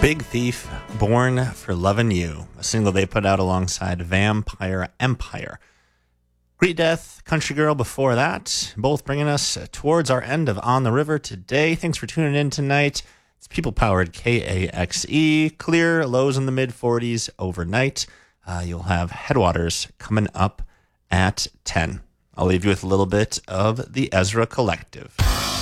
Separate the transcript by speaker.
Speaker 1: Big Thief, Born for Lovin' You, a single they put out alongside Vampire Empire. Great Death, Country Girl before that, both bringing us towards our end of On the River today. Thanks for tuning in tonight. It's people-powered KAXE, clear, lows in the mid-40s overnight. You'll have Headwaters coming up at 10. I'll leave you with a little bit of the Ezra Collective.